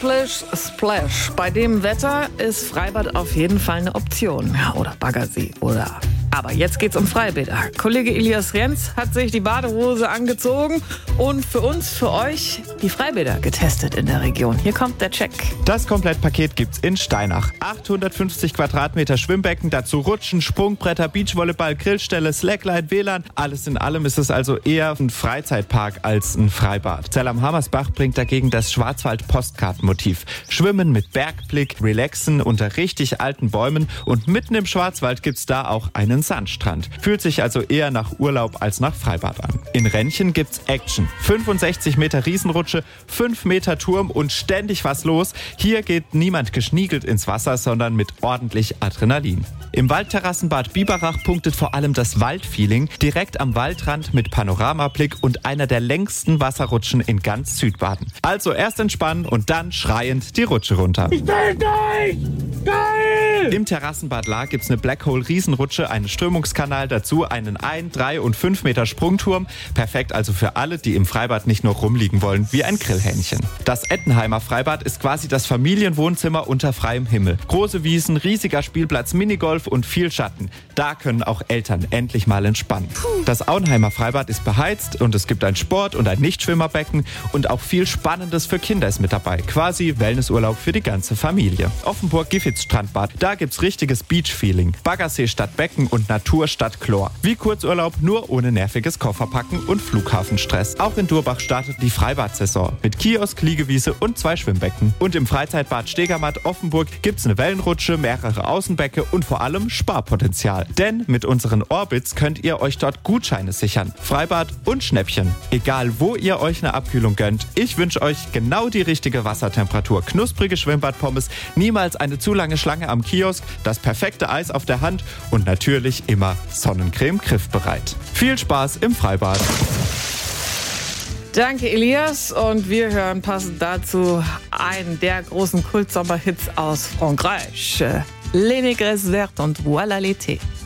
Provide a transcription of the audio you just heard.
Splish Splash. Bei dem Wetter ist Freibad auf jeden Fall eine Option. Ja, oder Baggersee oder... Aber jetzt geht's um Freibäder. Kollege Elias Renz hat sich die Badehose angezogen und für uns, für euch, die Freibäder getestet in der Region. Hier kommt der Check. Das Komplettpaket gibt's in Steinach. 850 Quadratmeter Schwimmbecken, dazu Rutschen, Sprungbretter, Beachvolleyball, Grillstelle, Slackline, WLAN. Alles in allem ist es also eher ein Freizeitpark als ein Freibad. Zell am Hammersbach bringt dagegen das Schwarzwald-Postkartenmotiv. Schwimmen mit Bergblick, relaxen unter richtig alten Bäumen und mitten im Schwarzwald gibt's da auch einen Sandstrand. Fühlt sich also eher nach Urlaub als nach Freibad an. In Rennchen gibt's Action. 65 Meter Riesenrutsche, 5 Meter Turm und ständig was los. Hier geht niemand geschniegelt ins Wasser, sondern mit ordentlich Adrenalin. Im Waldterrassenbad Biberach punktet vor allem das Waldfeeling, direkt am Waldrand mit Panoramablick und einer der längsten Wasserrutschen in ganz Südbaden. Also erst entspannen und dann schreiend die Rutsche runter. Ich will durch! Geil! Im Terrassenbad Lahr gibt's eine Blackhole-Riesenrutsche, einen Strömungskanal, dazu einen 1, 3 und 5 Meter Sprungturm. Perfekt also für alle, die im Freibad nicht nur rumliegen wollen wie ein Grillhähnchen. Das Ettenheimer Freibad ist quasi das Familienwohnzimmer unter freiem Himmel. Große Wiesen, riesiger Spielplatz, Minigolf und viel Schatten. Da können auch Eltern endlich mal entspannen. Das Auenheimer Freibad ist beheizt und es gibt ein Sport- und ein Nichtschwimmerbecken und auch viel Spannendes für Kinder ist mit dabei. Quasi Wellnessurlaub für die ganze Familie. Offenburg-Giffitz Strandbad, da gibt's richtiges Beach-Feeling. Baggersee statt Becken und Natur statt Chlor. Wie Kurzurlaub, nur ohne nerviges Kofferpacken und Flughafenstress. Auch in Durbach startet die Freibad-Saison mit Kiosk, Liegewiese und 2 Schwimmbecken. Und im Freizeitbad Stegermatt Offenburg gibt's eine Wellenrutsche, mehrere Außenbecke und vor allem Sparpotenzial. Denn mit unseren Orbits könnt ihr euch dort Gutscheine sichern. Freibad und Schnäppchen. Egal wo ihr euch eine Abkühlung gönnt, ich wünsche euch genau die richtige Wassertemperatur. Knusprige Schwimmbadpommes, niemals eine zu lange Schlange am Kiosk, das perfekte Eis auf der Hand und natürlich immer Sonnencreme griffbereit. Viel Spaß im Freibad. Danke, Elias. Und wir hören passend dazu einen der großen Kultsommerhits aus Frankreich. Les Négresses Vertes und Voilà l'été.